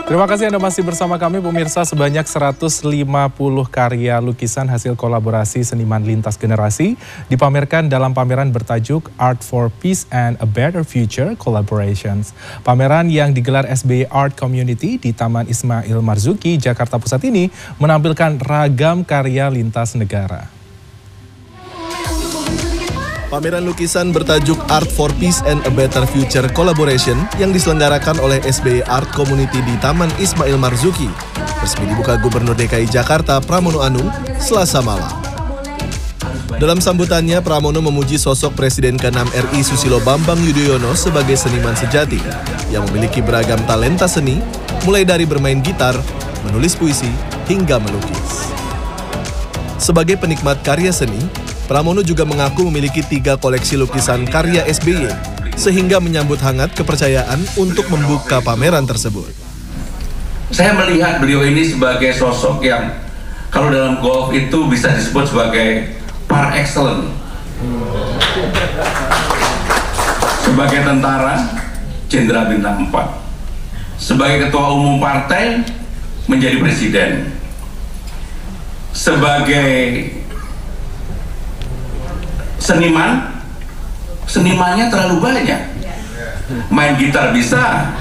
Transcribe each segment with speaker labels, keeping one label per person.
Speaker 1: Terima kasih Anda masih bersama kami pemirsa. Sebanyak 150 karya lukisan hasil kolaborasi seniman lintas generasi dipamerkan dalam pameran bertajuk Art for Peace and a Better Future Collaborations. Pameran yang digelar SBY Art Community di Taman Ismail Marzuki, Jakarta Pusat ini menampilkan ragam karya lintas negara.
Speaker 2: Pameran lukisan bertajuk Art for Peace and a Better Future Collaboration yang diselenggarakan oleh SBY Art Community di Taman Ismail Marzuki resmi dibuka Gubernur DKI Jakarta Pramono Anung Selasa malam. Dalam sambutannya, Pramono memuji sosok Presiden ke-6 RI Susilo Bambang Yudhoyono sebagai seniman sejati yang memiliki beragam talenta seni, mulai dari bermain gitar, menulis puisi, hingga melukis. Sebagai penikmat karya seni, Pramono juga mengaku memiliki 3 koleksi lukisan karya SBY, sehingga menyambut hangat kepercayaan untuk membuka pameran tersebut.
Speaker 3: Saya melihat beliau ini sebagai sosok yang kalau dalam golf itu bisa disebut sebagai par excellence. Sebagai tentara, Jenderal Bintang 4. Sebagai ketua umum partai, menjadi presiden. Sebagai senimannya terlalu banyak. Main gitar bisa,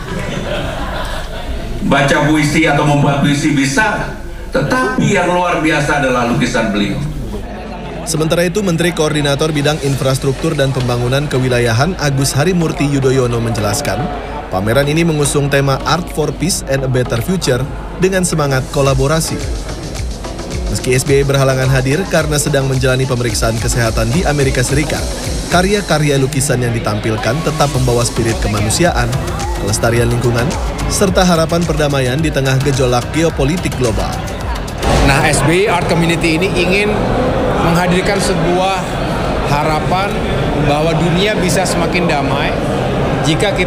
Speaker 3: baca puisi atau membuat puisi bisa, tetapi yang luar biasa adalah lukisan beliau.
Speaker 2: Sementara itu, Menteri Koordinator Bidang Infrastruktur dan Pembangunan Kewilayahan Agus Harimurti Yudhoyono menjelaskan, pameran ini mengusung tema Art for Peace and a Better Future dengan semangat kolaborasi. Meski SBY berhalangan hadir karena sedang menjalani pemeriksaan kesehatan di Amerika Serikat, karya-karya lukisan yang ditampilkan tetap membawa spirit kemanusiaan, kelestarian lingkungan, serta harapan perdamaian di tengah gejolak geopolitik global.
Speaker 4: Nah, SBY Art Community ini ingin menghadirkan sebuah harapan bahwa dunia bisa semakin damai jika kita